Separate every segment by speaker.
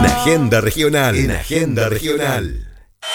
Speaker 1: Agenda regional. En Agenda regional.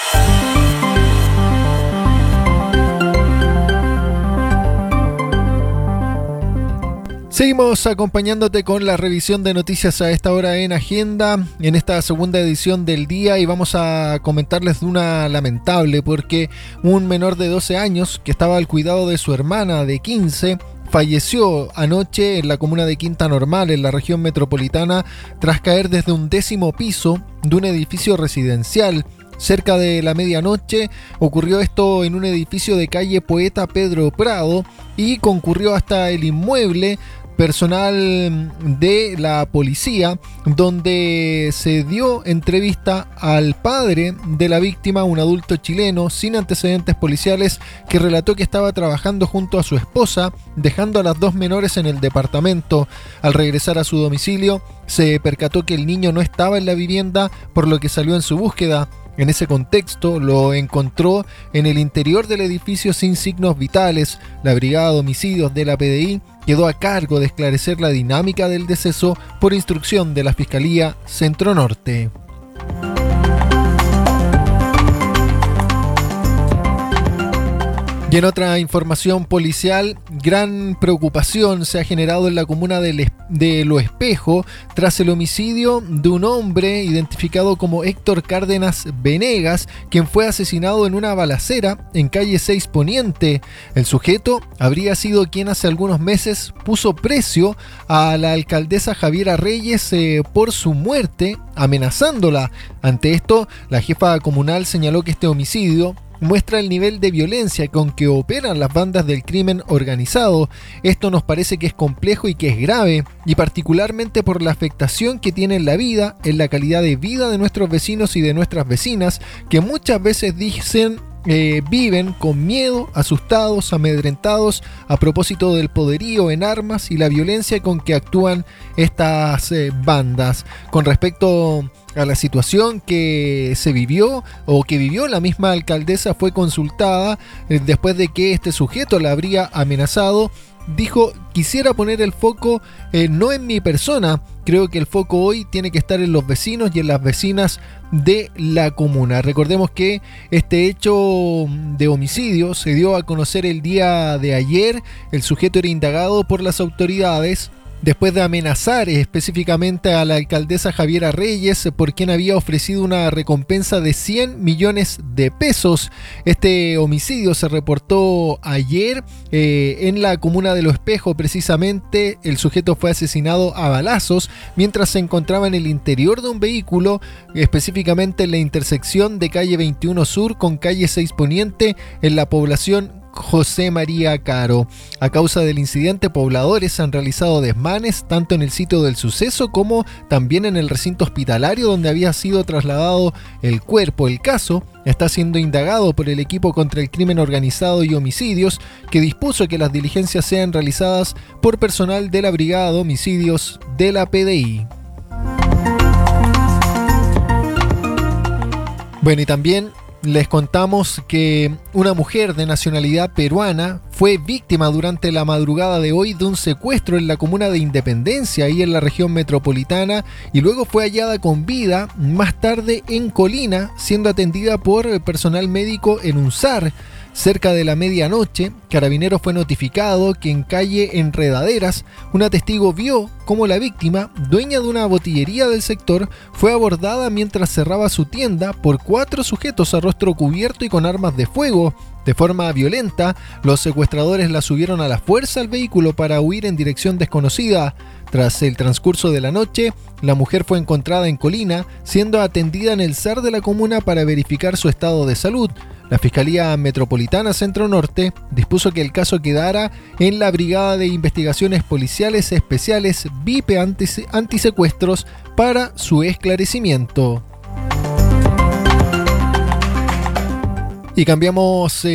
Speaker 2: Seguimos acompañándote con la revisión de noticias a esta hora en Agenda, en esta segunda edición del día, y vamos a comentarles de una lamentable, porque un menor de 12 años que estaba al cuidado de su hermana de 15 falleció anoche en la comuna de Quinta Normal, en la región metropolitana, tras caer desde un 10º piso de un edificio residencial. Cerca de la medianoche ocurrió esto en un edificio de calle Poeta Pedro Prado y concurrió hasta el inmueble personal de la policía, donde se dio entrevista al padre de la víctima, un adulto chileno sin antecedentes policiales, que relató que estaba trabajando junto a su esposa, dejando a las dos menores en el departamento. Al regresar a su domicilio, se percató que el niño no estaba en la vivienda, por lo que salió en su búsqueda. En ese contexto, lo encontró en el interior del edificio sin signos vitales. La Brigada de Homicidios de la PDI quedó a cargo de esclarecer la dinámica del deceso por instrucción de la Fiscalía Centro Norte. Y en otra información policial, gran preocupación se ha generado en la comuna de Lo Espejo tras el homicidio de un hombre identificado como Héctor Cárdenas Venegas, quien fue asesinado en una balacera en calle 6 Poniente. El sujeto habría sido quien hace algunos meses puso precio a la alcaldesa Javiera Reyes por su muerte, amenazándola. Ante esto, la jefa comunal señaló que este homicidio muestra el nivel de violencia con que operan las bandas del crimen organizado. Esto nos parece que es complejo y que es grave, y particularmente por la afectación que tiene en la vida, en la calidad de vida de nuestros vecinos y de nuestras vecinas, que muchas veces dicen viven con miedo, asustados, amedrentados a propósito del poderío en armas y la violencia con que actúan estas bandas. Con respecto a la situación que se vivió o que vivió la misma alcaldesa, fue consultada después de que este sujeto la habría amenazado. Dijo: quisiera poner el foco no en mi persona, creo que el foco hoy tiene que estar en los vecinos y en las vecinas de la comuna. Recordemos que este hecho de homicidio se dio a conocer el día de ayer. El sujeto era indagado por las autoridades después de amenazar específicamente a la alcaldesa Javiera Reyes, por quien había ofrecido una recompensa de 100 millones de pesos. Este homicidio se reportó ayer en la comuna de Lo Espejo. Precisamente, el sujeto fue asesinado a balazos mientras se encontraba en el interior de un vehículo, específicamente en la intersección de calle 21 Sur con calle 6 Poniente, en la población José María Caro. A causa del incidente, pobladores han realizado desmanes tanto en el sitio del suceso como también en el recinto hospitalario donde había sido trasladado el cuerpo. El caso está siendo indagado por el equipo contra el crimen organizado y homicidios, que dispuso que las diligencias sean realizadas por personal de la Brigada de Homicidios de la PDI. Bueno, y también les contamos que una mujer de nacionalidad peruana fue víctima durante la madrugada de hoy de un secuestro en la comuna de Independencia, ahí en la región metropolitana, y luego fue hallada con vida más tarde en Colina, siendo atendida por personal médico en un SAR. Cerca de la medianoche, Carabineros fue notificado que en calle Enredaderas, una testigo vio cómo la víctima, dueña de una botillería del sector, fue abordada mientras cerraba su tienda por 4 sujetos a rostro cubierto y con armas de fuego. De forma violenta, los secuestradores la subieron a la fuerza al vehículo para huir en dirección desconocida. Tras el transcurso de la noche, la mujer fue encontrada en Colina, siendo atendida en el SAR de la comuna para verificar su estado de salud. La Fiscalía Metropolitana Centro Norte dispuso que el caso quedara en la Brigada de Investigaciones Policiales Especiales VIP Antisecuestros para su esclarecimiento. Y cambiamos